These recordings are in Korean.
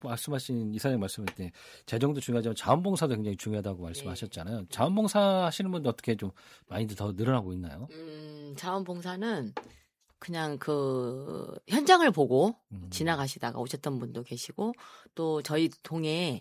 말씀하신 이사님 말씀할 때 재정도 중요하지만 자원봉사도 굉장히 중요하다고 말씀하셨잖아요. 자원봉사 하시는 분들 어떻게 좀 많이 더 늘어나고 있나요? 자원봉사는 그냥 그 현장을 보고 지나가시다가 오셨던 분도 계시고 또 저희 동에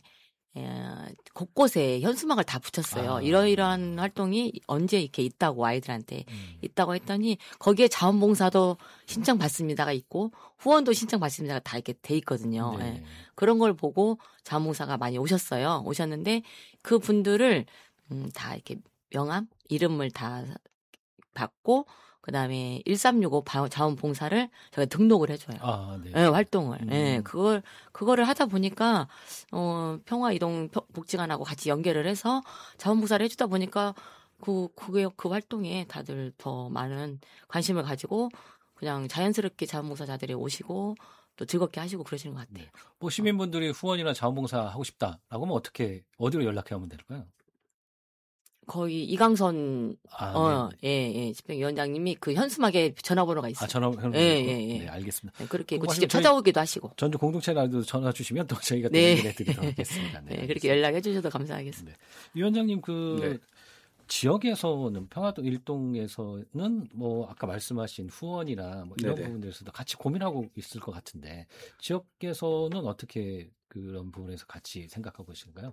곳곳에 현수막을 다 붙였어요. 이러이러한 활동이 언제 이렇게 있다고 아이들한테 있다고 했더니 거기에 자원봉사도 신청받습니다가 있고 후원도 신청받습니다가 다 이렇게 돼 있거든요. 네. 예. 그런 걸 보고 자원봉사가 많이 오셨는데 그 분들을 다 이렇게 명함, 이름을 다 받고 그다음에 1365 자원봉사를 저희가 등록을 해줘요. 네. 네, 활동을. 네, 그거를 하다 보니까 평화이동복지관하고 같이 연계를 해서 자원봉사를 해주다 보니까 그 활동에 다들 더 많은 관심을 가지고 그냥 자연스럽게 자원봉사자들이 오시고 또 즐겁게 하시고 그러시는 것 같아요. 네. 뭐 시민분들이 후원이나 자원봉사 하고 싶다라고 하면 어디로 연락해 하면 될까요? 거의 이강선 네. 집행위원장님이 그 현수막에 전화번호가 있어요. 전화번호. 네, 알겠습니다. 네, 그렇게 직접 찾아오기도 하시고. 전주 공동체라도 전화 주시면 또 저희가 네. 연결해 드리도록 하겠습니다. 네, 그렇게 연락해 주셔도 감사하겠습니다. 네. 위원장님 지역에서는 평화동 일동에서는 뭐 아까 말씀하신 후원이나 뭐 이런 부분들에서도 같이 고민하고 있을 것 같은데 지역에서는 어떻게 그런 부분에서 같이 생각하고 계신가요?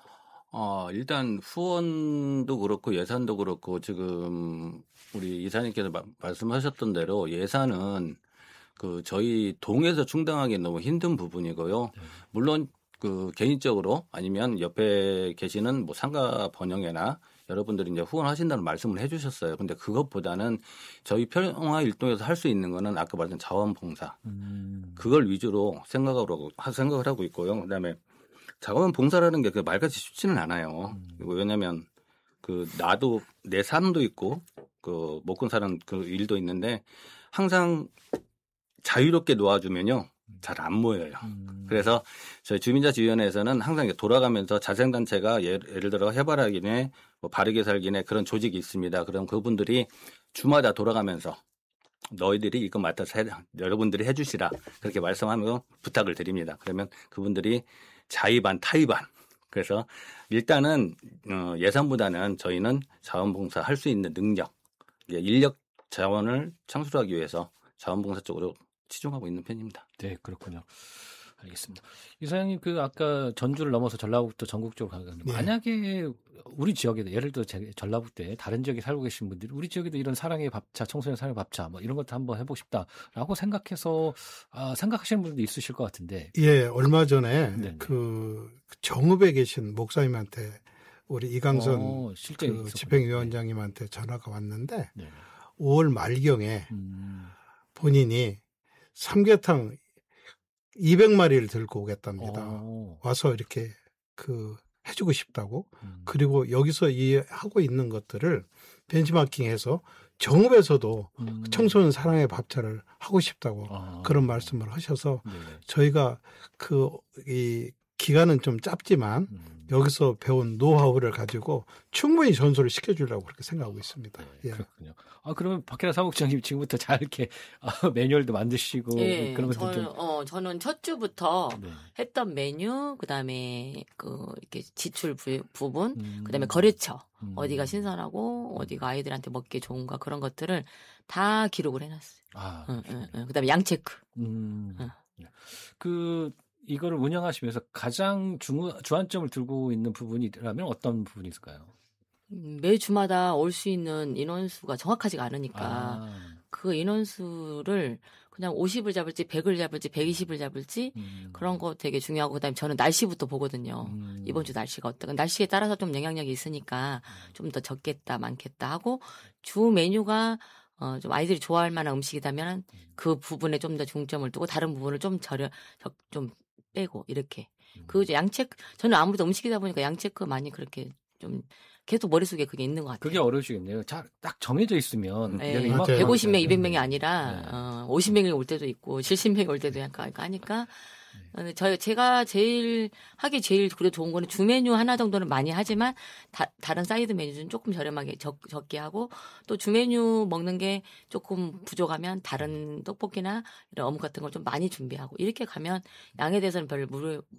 일단 후원도 그렇고 예산도 그렇고 지금 우리 이사님께서 말씀하셨던 대로 예산은 저희 동에서 충당하기는 너무 힘든 부분이고요. 물론 개인적으로 아니면 옆에 계시는 뭐 상가 번영회나 여러분들이 이제 후원하신다는 말씀을 해주셨어요. 근데 그것보다는 저희 평화 일동에서 할 수 있는 거는 아까 말씀 자원봉사 그걸 위주로 생각을 하고 있고요. 그다음에 자원봉사라는 게 말같이 쉽지는 않아요. 왜냐하면 나도 내 삶도 있고 먹고 사는 그 일도 있는데 항상 자유롭게 놓아주면요 잘 안 모여요. 그래서 저희 주민자치위원회에서는 항상 돌아가면서 자생단체가 예를 들어 해바라기네, 뭐 바르게 살기네 그런 조직이 있습니다. 그럼 그분들이 주마다 돌아가면서 너희들이 이거 맡아서 여러분들이 해주시라 그렇게 말씀하면서 부탁을 드립니다. 그러면 그분들이 자의반 타의반 그래서 일단은 예산보다는 저희는 자원봉사 할 수 있는 능력 인력 자원을 창출하기 위해서 자원봉사 쪽으로 치중하고 있는 편입니다. 네, 그렇군요. 알겠습니다. 이사장님 아까 전주를 넘어서 전라북도 전국적으로 가는데 만약에 우리 지역에도 예를 들어 전라북도에 다른 지역에 살고 계신 분들이 우리 지역에도 이런 사랑의 밥차, 청소년 사랑의 밥차 뭐 이런 것도 한번 해보고 싶다라고 생각해서 생각하시는 분들도 있으실 것 같은데. 예, 얼마 전에 정읍에 계신 목사님한테 우리 이강선 집행위원장님한테 전화가 왔는데 5월 말경에 본인이 삼계탕 200마리를 들고 오겠답니다. 와서 이렇게 해주고 싶다고. 그리고 여기서 하고 있는 것들을 벤치마킹해서 정읍에서도 청소년 사랑의 밥차를 하고 싶다고 그런 말씀을 하셔서 저희가 이 기간은 좀 짧지만 여기서 배운 노하우를 가지고 충분히 전수를 시켜주려고 그렇게 생각하고 있습니다. 네, 그렇군요. 그러면 박혜라 사무국장님 지금부터 잘 이렇게 매뉴얼도 만드시고 그런 것들 저는 첫 주부터 했던 메뉴, 그다음에 이렇게 지출 부분, 그다음에 거래처 어디가 신선하고 어디가 아이들한테 먹기 좋은가 그런 것들을 다 기록을 해놨어요. 그다음에 양 체크. 이거를 운영하시면서 가장 주안점을 두고 있는 부분이라면 어떤 부분이 있을까요? 매주마다 올 수 있는 인원수가 정확하지가 않으니까 그 인원수를 그냥 50을 잡을지 100을 잡을지 120을 잡을지 그런 거 되게 중요하고 그다음에 저는 날씨부터 보거든요. 이번 주 날씨가 어떨까. 날씨에 따라서 좀 영향력이 있으니까 좀 더 적겠다 많겠다 하고 주 메뉴가 좀 아이들이 좋아할 만한 음식이라면 그 부분에 좀 더 중점을 두고 다른 부분을 좀 좀 빼고 이렇게. 양체크 저는 아무래도 음식이다 보니까 양체크 많이 그렇게 좀 계속 머릿속에 그게 있는 것 같아요. 그게 어려우시겠네요. 딱 정해져 있으면 150명, 200명이 아니라 50명이 올 때도 있고 70명이 올 때도 약간 하니까 제가 제일 그래도 좋은 거는 주 메뉴 하나 정도는 많이 하지만 다른 사이드 메뉴는 조금 저렴하게 적게 하고 또 주 메뉴 먹는 게 조금 부족하면 다른 떡볶이나 이런 어묵 같은 걸 좀 많이 준비하고 이렇게 가면 양에 대해서는 별